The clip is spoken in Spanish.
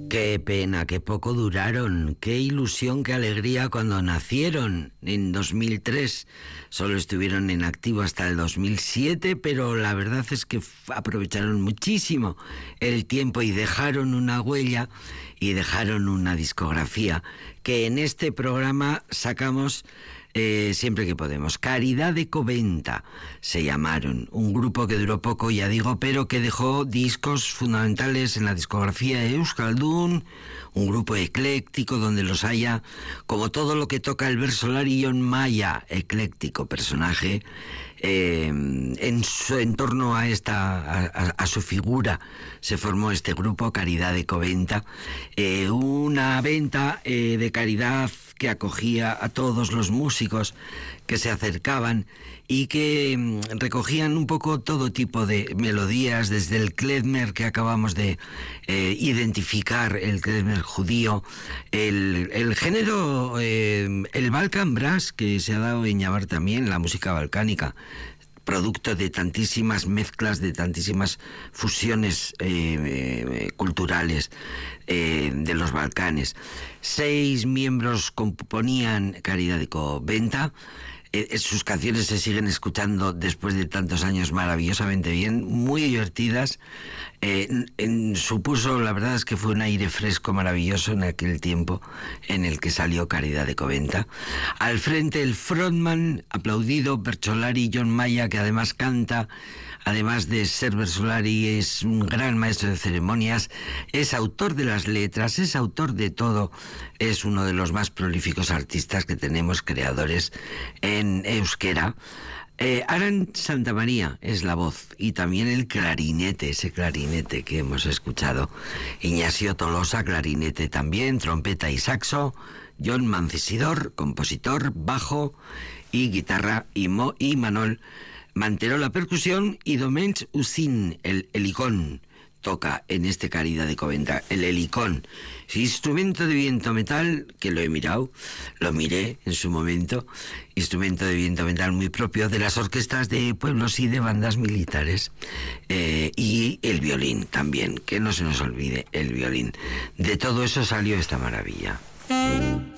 Qué pena, qué poco duraron, qué ilusión, qué alegría cuando nacieron en 2003. Solo estuvieron en activo hasta el 2007, pero la verdad es que aprovecharon muchísimo el tiempo y dejaron una huella y dejaron una discografía que en este programa sacamos siempre que podemos. Caridad de Coventa se llamaron, un grupo que duró poco, ya digo, pero que dejó discos fundamentales en la discografía de Euskaldun, un grupo ecléctico donde los haya, como todo lo que toca el versolari Jon Maya, ecléctico personaje, en torno a su figura se formó este grupo, Caridad de Coventa, una venta de caridad que acogía a todos los músicos que se acercaban y que recogían un poco todo tipo de melodías, desde el klezmer que acabamos de identificar, el klezmer judío, el género, el Balkan Brass, que se ha dado en llamar también la música balcánica, producto de tantísimas mezclas, de tantísimas fusiones culturales de los Balcanes. 6 miembros componían Caridad de Coventa. Sus canciones se siguen escuchando después de tantos años maravillosamente bien, muy divertidas. Supuso, la verdad es que fue un aire fresco maravilloso en aquel tiempo en el que salió Caridad de Coventa. Al frente el frontman, aplaudido, versolari Jon Maya, que además canta, además de ser versolari, es un gran maestro de ceremonias, es autor de las letras, es autor de todo, es uno de los más prolíficos artistas que tenemos, creadores en euskera. Aran Santamaría es la voz y también el clarinete, ese clarinete que hemos escuchado. Ignacio Tolosa, clarinete también, trompeta y saxo. Jon Mancisidor, compositor, bajo y guitarra, y Manol Manterola, percusión, y Domènec Ucín, el helicón, toca en este Caridad de Coventa, el helicón, instrumento de viento metal, que lo he mirado, lo miré en su momento, instrumento de viento metal muy propio de las orquestas de pueblos y de bandas militares, y el violín también, que no se nos olvide el violín. De todo eso salió esta maravilla.